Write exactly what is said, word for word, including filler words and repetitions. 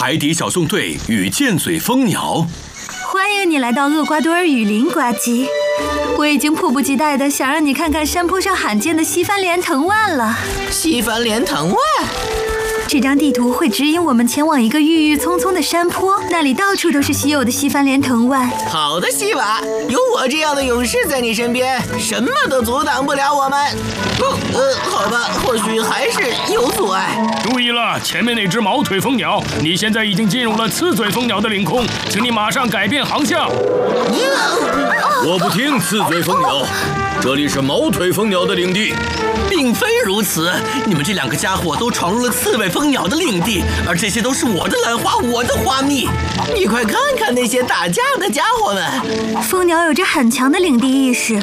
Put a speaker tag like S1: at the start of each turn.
S1: 海底小纵队与剑嘴蜂鸟。
S2: 欢迎你来到厄瓜多尔雨林，呱唧。我已经迫不及待地想让你看看山坡上罕见的西番莲藤蔓了。
S3: 西番莲藤蔓？
S2: 这张地图会指引我们前往一个郁郁葱葱的山坡，那里到处都是稀有的西番莲藤蔓。
S3: 好的，西瓦，有我这样的勇士在你身边，什么都阻挡不了我们。哦，呃，好吧，或许还是有阻碍。
S4: 注意了，前面那只毛腿蜂鸟，你现在已经进入了刺嘴蜂鸟的领空，请你马上改变航向。
S1: 我不听刺嘴蜂鸟，这里是毛腿蜂鸟的领地。
S5: 并非如此，你们这两个家伙都闯入了刺尾蜂鸟的领地，而这些都是我的兰花，我的花蜜。
S3: 你快看看那些打架的家伙们！
S2: 蜂鸟有着很强的领地意识，